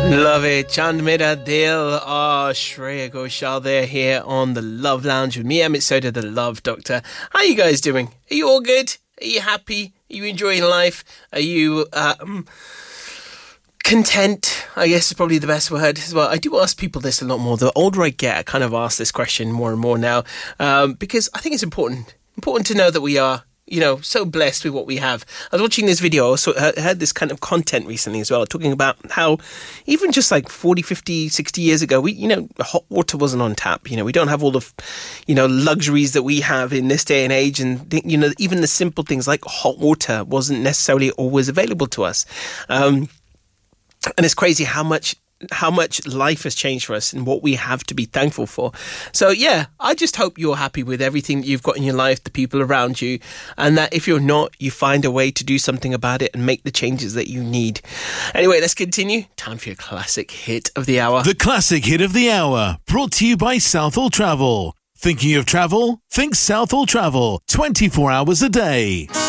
Love it. Chand Mera Dil. Shreya Ghoshal there here on the Love Lounge with me, Amit Soda, the Love Doctor. How are you guys doing? Are you all good? Are you happy? Are you enjoying life? Are you content? I guess is probably the best word as well. I do ask people this a lot more. The older I get, I kind of ask this question more and more now because I think it's important to know that we are, so blessed with what we have. I was watching this video, also heard this kind of content recently as well, talking about how even just like 40, 50, 60 years ago, hot water wasn't on tap. We don't have all the, luxuries that we have in this day and age. And, even the simple things like hot water wasn't necessarily always available to us. And it's crazy how much life has changed for us and what we have to be thankful for. So yeah, I just hope you're happy with everything that you've got in your life, the people around you, and that if you're not, you find a way to do something about it and make the changes that you need. Anyway, let's continue. Time for your classic hit of the hour. The classic hit of the hour, brought to you by Southall Travel. Thinking of travel? Think Southall Travel, 24 hours a day.